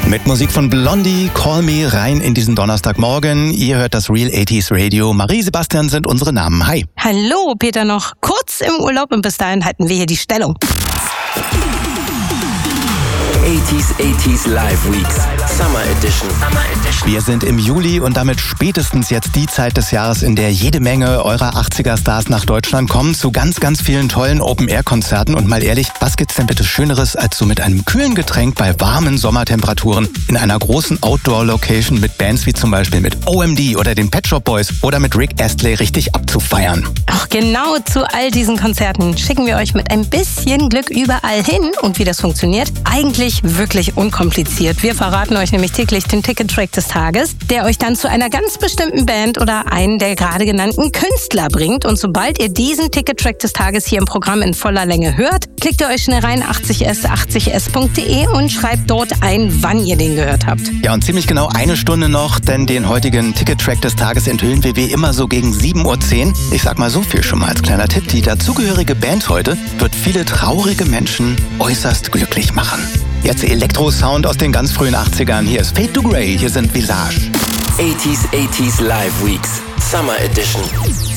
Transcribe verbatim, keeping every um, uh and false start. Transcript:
Mit Musik von Blondie, Call Me, rein in diesen Donnerstagmorgen. Ihr hört das Real achtziger Radio. Marie, Sebastian sind unsere Namen. Hi. Hallo, Peter, noch kurz im Urlaub und bis dahin halten wir hier die Stellung. achtziger, achtziger Live Weeks, Summer Edition. Summer Edition. Wir sind im Juli und damit spätestens jetzt die Zeit des Jahres, in der jede Menge eurer achtziger-Stars nach Deutschland kommen, zu ganz, ganz vielen tollen Open-Air-Konzerten. Und mal ehrlich, was gibt's denn bitte Schöneres, als so mit einem kühlen Getränk bei warmen Sommertemperaturen in einer großen Outdoor-Location mit Bands wie zum Beispiel mit O M D oder den Pet Shop Boys oder mit Rick Astley richtig abzufeiern? Ach, genau zu all diesen Konzerten schicken wir euch mit ein bisschen Glück überall hin. Und wie das funktioniert? Eigentlich wirklich unkompliziert. Wir verraten euch nämlich täglich den Ticket-Track des Tages, der euch dann zu einer ganz bestimmten Band oder einen der gerade genannten Künstler bringt. Und sobald ihr diesen Ticket-Track des Tages hier im Programm in voller Länge hört, klickt ihr euch schnell rein achtzig s achtzig s punkt de und schreibt dort ein, wann ihr den gehört habt. Ja, und ziemlich genau eine Stunde noch, denn den heutigen Ticket-Track des Tages enthüllen wir wie immer so gegen sieben Uhr zehn. Ich sag mal so viel schon mal als kleiner Tipp. Die dazugehörige Band heute wird viele traurige Menschen äußerst glücklich machen. Jetzt Elektro-Sound aus den ganz frühen achtzigern. Hier ist Fade to Grey, hier sind Visage. achtziger, achtziger Live Weeks, Summer Edition.